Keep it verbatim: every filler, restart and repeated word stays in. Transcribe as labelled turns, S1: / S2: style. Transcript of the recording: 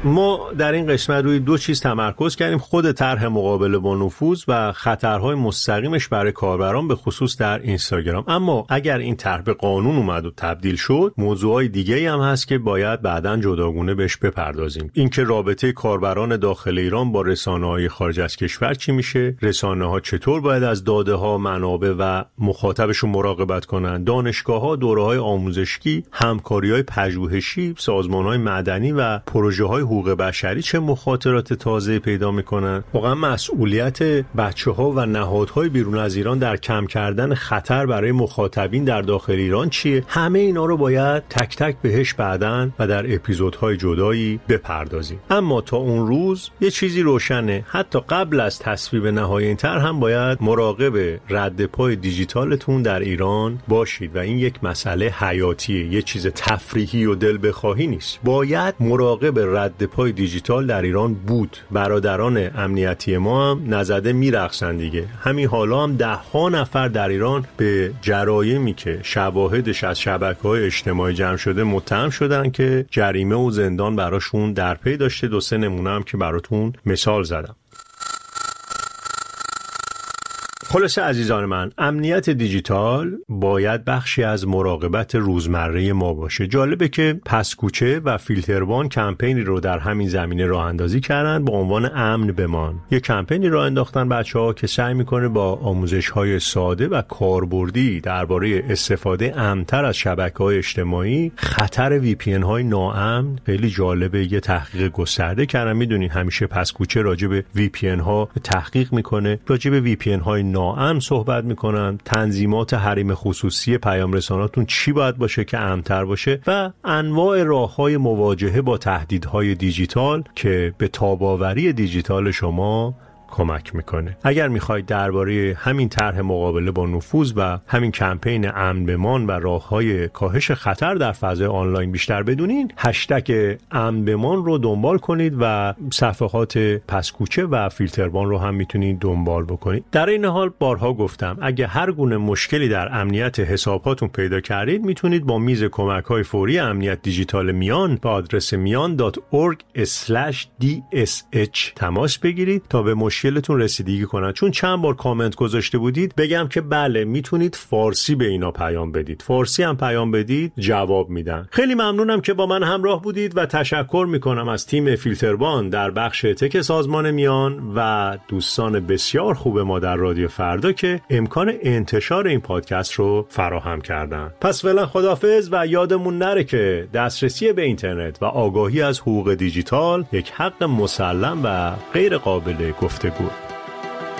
S1: ما در این قسمت روی دو چیز تمرکز کردیم: خود طرح مقابله با نفوذ و خطرهای مستقیمش برای کاربران به خصوص در اینستاگرام. اما اگر این طرح به قانون اومد و تبدیل شد، موضوعای دیگه‌ای هم هست که باید بعداً جداگونه بهش بپردازیم. اینکه رابطه کاربران داخل ایران با رسانه‌های خارج از کشور چی میشه، رسانه‌ها چطور باید از داده‌ها، منابع و مخاطبشون مراقبت کنن، دانشگاه‌ها دوره‌های آموزشی، همکاری‌های پژوهشی، سازمان‌های مدنی و پروژه‌های حقوق بشری چه مخاطرات تازه پیدا میکنن. واقعا مسئولیت بچه‌ها و نهادهای بیرون از ایران در کم کردن خطر برای مخاطبین در داخل ایران چیه؟ همه اینا رو باید تک تک بهش بعداً و در اپیزودهای جدایی بپردازیم. اما تا اون روز یه چیزی روشنه: حتی قبل از تصویب نهایی این طرح هم باید مراقب رد پای دیجیتالتون در ایران باشید و این یک مسئله حیاتیه، یه چیز تفریحی و دل بخواهی نیست. باید مراقب رد پای دیجیتال در ایران بود. برادران امنیتی ما هم نزده میرقصن دیگه. همین حالا هم ده ها نفر در ایران به جرایمی که شواهدش از شبکه‌های اجتماعی جمع شده متهم شدن که جریمه و زندان براشون در پی داشته. دو سه نمونه هم که براتون مثال زدم. خلاصه عزیزان من، امنیت دیجیتال باید بخشی از مراقبت روزمره ما باشه. جالبه که پسکوچه و فیلتروان کمپینی رو در همین زمینه راه اندازی کردن با عنوان امن بمان. یه کمپینی راه انداختن بچه‌ها که سعی میکنه با آموزش‌های ساده و کاربردی درباره استفاده امن‌تر از شبکه‌های اجتماعی، خطر وی پی ان های ناامن. خیلی جالبه، یه تحقیق گسترده کردن. میدونین همیشه پسکوچه راجع به وی پی ان ها تحقیق میکنه، راجع به وی پی ان های ناامن صحبت میکنن، تنظیمات حریم خصوصی پیام رساناتون چی باید باشه که امن‌تر باشه و انواع راه‌های مواجهه با تهدیدهای دیجیتال که به تاب‌آوری دیجیتال شما کمک میکنه. اگر میخواید درباره همین طرح مقابله با نفوذ و همین کمپین امن بمان و راههای کاهش خطر در فضای آنلاین بیشتر بدونین، هشتگ امن بمان رو دنبال کنید و صفحات پسکوچه و فیلتروان رو هم میتونید دنبال بکنید. در این حال بارها گفتم اگه هر گونه مشکلی در امنیت حساباتون پیدا کردید، میتونید با میز کمک‌های فوری امنیت دیجیتال میان با آدرس میان دات اورگ اسلش دی اس اچ تماس بگیرید تا به مشکلتون رسیدگی کنن. چون چند بار کامنت گذاشته بودید، بگم که بله میتونید فارسی به اینا پیام بدید. فارسی هم پیام بدید جواب میدن. خیلی ممنونم که با من همراه بودید و تشکر میکنم از تیم فیلتروان در بخش تک سازمان میان و دوستان بسیار خوب ما در رادیو فردا که امکان انتشار این پادکست رو فراهم کردن. پس فعلا خداحافظ و یادمون نره که دسترسی به اینترنت و آگاهی از حقوق دیجیتال یک حق مسلم و غیر قابل گفتگو.